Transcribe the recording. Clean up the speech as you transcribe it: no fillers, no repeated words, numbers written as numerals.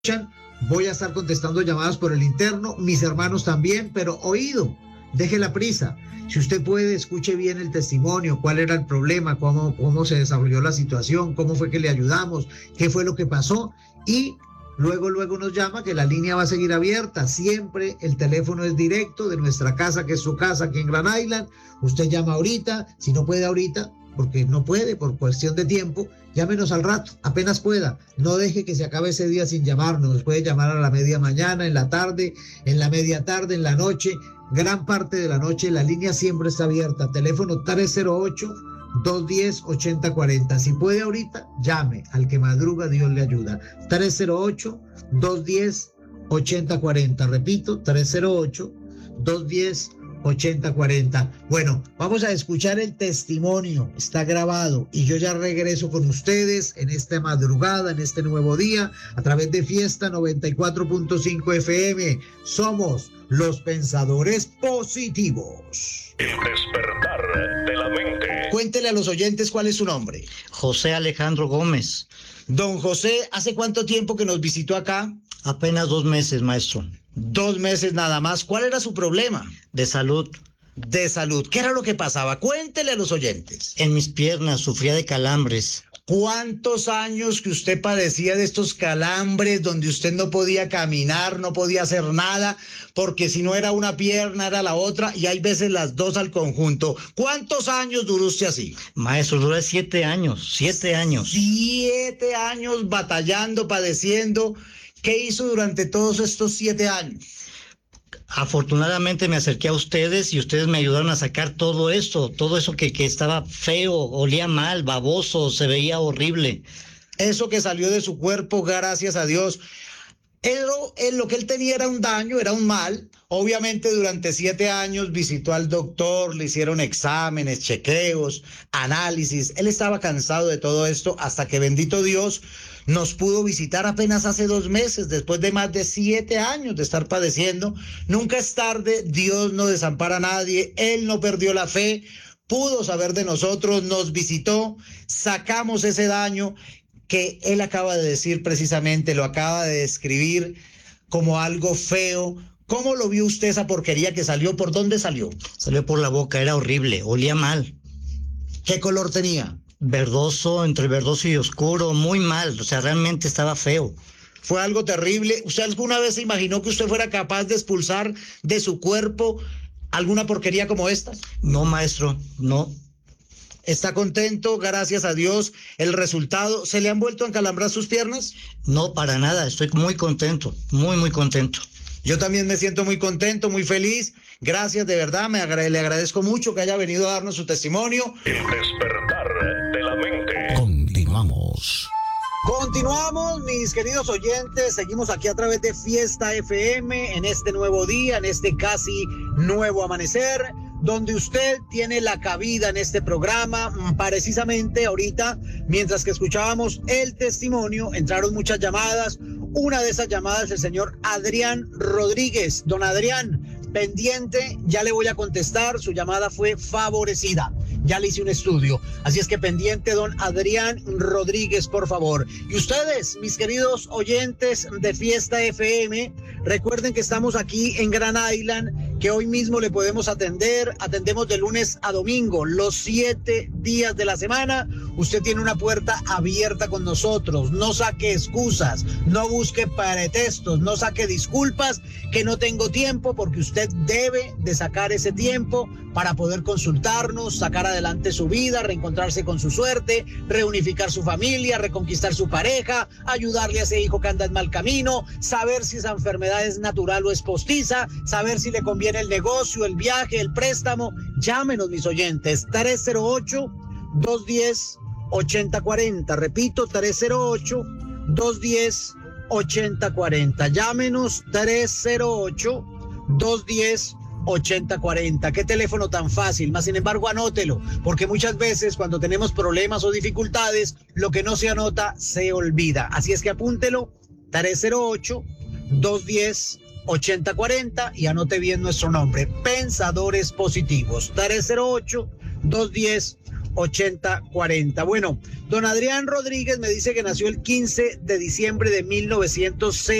Voy a estar contestando llamadas por el interno, mis hermanos también, pero oído, deje la prisa. Si usted puede, escuche bien el testimonio, cuál era el problema, cómo se desarrolló la situación, cómo fue que le ayudamos, qué fue lo que pasó y luego nos llama, que la línea va a seguir abierta. Siempre el teléfono es directo de nuestra casa, que es su casa aquí en Grand Island. Usted llama ahorita, si no puede ahorita, porque no puede por cuestión de tiempo, llámenos al rato, apenas pueda. No deje que se acabe ese día sin llamarnos. Nos puede llamar a la media mañana, en la tarde, en la media tarde, en la noche, gran parte de la noche. La línea siempre está abierta. Teléfono 308-210-8040. Si puede ahorita, llame. Al que madruga, Dios le ayuda. 308-210-8040. Repito, 308-210-8040. Bueno, vamos a escuchar el testimonio, está grabado y yo ya regreso con ustedes en esta madrugada, en este nuevo día, a través de Fiesta 94.5 FM. Somos los pensadores positivos. El despertar de la mente. Cuéntele a los oyentes cuál es su nombre. José Alejandro Gómez. Don José, ¿hace cuánto tiempo que nos visitó acá? Apenas 2 meses, maestro. 2 meses nada más. ¿Cuál era su problema? De salud. De salud. ¿Qué era lo que pasaba? Cuéntele a los oyentes. En mis piernas sufría de calambres. ¿Cuántos años que usted padecía de estos calambres donde usted no podía caminar, no podía hacer nada, porque si no era una pierna era la otra y hay veces las dos al conjunto? ¿Cuántos años duró usted así? Maestro, duré 7 años, 7 años. 7 años batallando, padeciendo. ¿Qué hizo durante todos estos 7 años? Afortunadamente me acerqué a ustedes y ustedes me ayudaron a sacar todo eso que estaba feo, olía mal, baboso, se veía horrible. Eso que salió de su cuerpo, gracias a Dios. Lo que él tenía era un daño, era un mal. Obviamente durante 7 años visitó al doctor, le hicieron exámenes, chequeos, análisis. Él estaba cansado de todo esto hasta que, bendito Dios, nos pudo visitar apenas hace 2 meses, después de más de 7 años de estar padeciendo. Nunca es tarde, Dios no desampara a nadie, Él no perdió la fe, pudo saber de nosotros, nos visitó, sacamos ese daño que él acaba de decir precisamente, lo acaba de describir como algo feo. ¿Cómo lo vio usted esa porquería que salió? ¿Por dónde salió? Salió por la boca, era horrible, olía mal. ¿Qué color tenía? Verdoso, entre verdoso y oscuro, muy mal, o sea, realmente estaba feo. Fue algo terrible. ¿Usted alguna vez se imaginó que usted fuera capaz de expulsar de su cuerpo alguna porquería como esta? No, maestro, no. ¿Está contento? Gracias a Dios. ¿El resultado? ¿Se le han vuelto a encalambrar sus piernas? No, para nada, estoy muy contento, muy contento. Yo también me siento muy contento, muy feliz. Gracias, de verdad, le agradezco mucho que haya venido a darnos su testimonio. El despertar de la mente. Continuamos. Continuamos, mis queridos oyentes, seguimos aquí a través de Fiesta FM en este nuevo día, en este casi nuevo amanecer, donde usted tiene la cabida en este programa. Precisamente ahorita, mientras que escuchábamos el testimonio, entraron muchas llamadas. Una de esas llamadas, el señor Adrián Rodríguez. Don Adrián, pendiente, ya le voy a contestar, su llamada fue favorecida, ya le hice un estudio, así es que pendiente, don Adrián Rodríguez, por favor. Y ustedes, mis queridos oyentes de Fiesta FM, recuerden que estamos aquí en Grand Island, que hoy mismo le podemos atendemos de lunes a domingo, los 7 días de la semana. Usted tiene una puerta abierta con nosotros, no saque excusas, no busque pretextos, no saque disculpas, que no tengo tiempo, porque usted debe de sacar ese tiempo para poder consultarnos, sacar adelante su vida, reencontrarse con su suerte, reunificar su familia, reconquistar su pareja, ayudarle a ese hijo que anda en mal camino, saber si esa enfermedad es natural o es postiza, saber si le conviene el negocio, el viaje, el préstamo. Llámenos, mis oyentes, 308-210-8040. Repito, 308-210-8040. Llámenos, 308-210-8040. Qué teléfono tan fácil, más sin embargo anótelo, porque muchas veces cuando tenemos problemas o dificultades, lo que no se anota se olvida. Así es que apúntelo, 308-210-8040, y anote bien nuestro nombre, Pensadores Positivos, 308-210-8040. 8040. Bueno, don Adrián Rodríguez me dice que nació el 15 de diciembre de 1906.